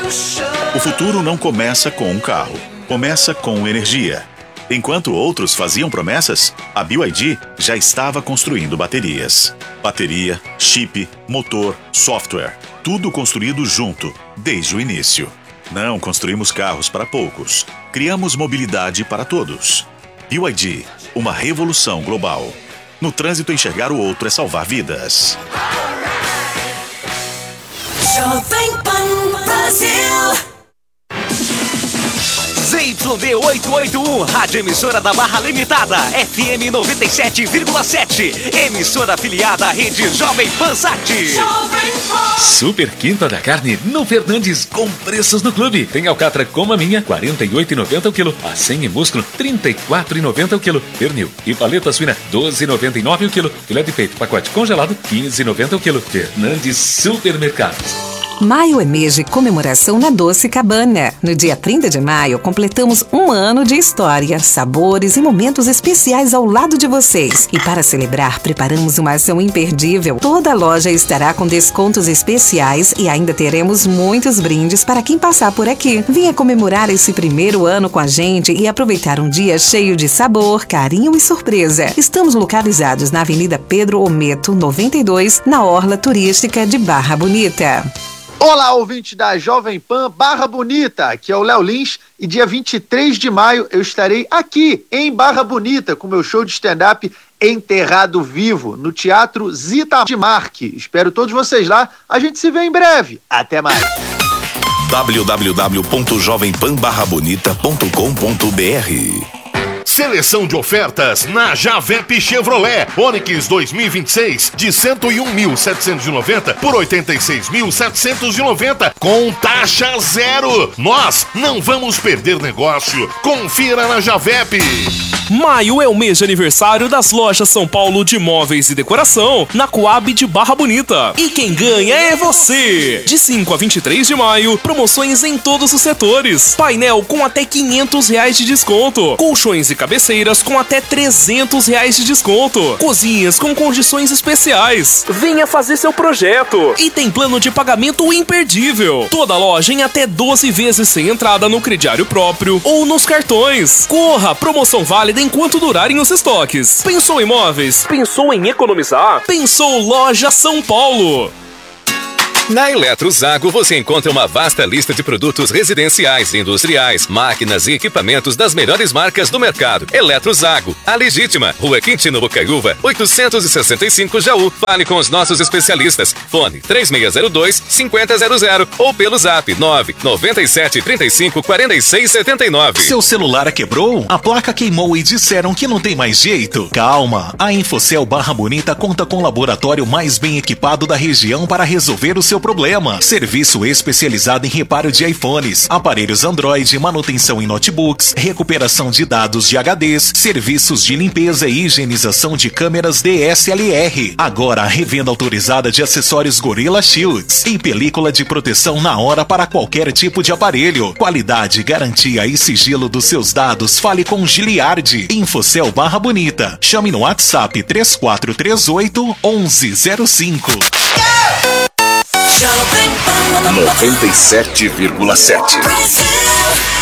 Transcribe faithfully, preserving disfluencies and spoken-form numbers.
O futuro não começa com um carro, começa com energia. Enquanto outros faziam promessas, a B Y D já estava construindo baterias. Bateria, chip, motor, software, tudo construído junto, desde o início. Não construímos carros para poucos, criamos mobilidade para todos. B Y D, uma revolução global. No trânsito, enxergar o outro é salvar vidas. Jovem Pan Brasil. Z Y D oitocentos e oitenta e um, rádio emissora da Barra Limitada, F M noventa e sete vírgula sete, emissora afiliada à rede Jovem Pan Sat. Super Quinta da Carne no Fernandes, com preços no clube. Tem alcatra como a minha, quarenta e oito reais e noventa centavos o quilo. A cem e músculo, trinta e quatro reais e noventa centavos o quilo. Pernil e paleta suína, doze reais e noventa e nove centavos o quilo. Filé de peito, pacote congelado, quinze reais e noventa centavos o quilo. Fernandes Supermercados. Maio é mês de comemoração na Doce Cabana. No dia trinta de maio, completamos um ano de história, sabores e momentos especiais ao lado de vocês. E para celebrar, preparamos uma ação imperdível. Toda a loja estará com descontos especiais e ainda teremos muitos brindes para quem passar por aqui. Venha comemorar esse primeiro ano com a gente e aproveitar um dia cheio de sabor, carinho e surpresa. Estamos localizados na Avenida Pedro Ometo, noventa e dois, na Orla Turística de Barra Bonita. Olá, ouvinte da Jovem Pan Barra Bonita, aqui é o Léo Lins e dia vinte e três de maio eu estarei aqui em Barra Bonita com meu show de stand-up Enterrado Vivo, no Teatro Zita de Marque. Espero todos vocês lá, a gente se vê em breve. Até mais. w w w ponto jovem pan barra bonita ponto com ponto b r. Seleção de ofertas na Javep Chevrolet. Onix dois mil e vinte e seis de cento e um mil setecentos e noventa por oitenta e seis mil setecentos e noventa com taxa zero. Nós não vamos perder negócio. Confira na Javep. Maio é o mês de aniversário das lojas São Paulo de móveis e decoração na Coab de Barra Bonita. E quem ganha é você! De cinco a vinte e três de maio, promoções em todos os setores. Painel com até quinhentos reais de desconto. Colchões e cabeceiras com até trezentos reais de desconto. Cozinhas com condições especiais. Venha fazer seu projeto. E tem plano de pagamento imperdível. Toda loja em até doze vezes sem entrada no crediário próprio ou nos cartões. Corra! Promoção válida enquanto durarem os estoques. Pensou em imóveis? Pensou em economizar? Pensou Loja São Paulo. Na Eletrozago você encontra uma vasta lista de produtos residenciais, industriais, máquinas e equipamentos das melhores marcas do mercado. Eletrozago, a legítima, Rua Quintino Bocaiúva, oitocentos e sessenta e cinco Jaú. Fale com os nossos especialistas. Fone três seis zero dois, cinco zero zero zero ou pelo zap nove nove sete três cinco quatro seis sete nove. Seu celular quebrou? A placa queimou e disseram que não tem mais jeito? Calma, a Infocel Barra Bonita conta com o laboratório mais bem equipado da região para resolver o seu problema. Serviço especializado em reparo de iPhones, aparelhos Android, manutenção em notebooks, recuperação de dados de H Ds, serviços de limpeza e higienização de câmeras D S L R. Agora a revenda autorizada de acessórios Gorilla Shields em película de proteção na hora para qualquer tipo de aparelho. Qualidade, garantia e sigilo dos seus dados. Fale com Giliardi. Infocel Barra Bonita. Chame no WhatsApp três quatro três oito, onze zero cinco. noventa e sete vírgula sete.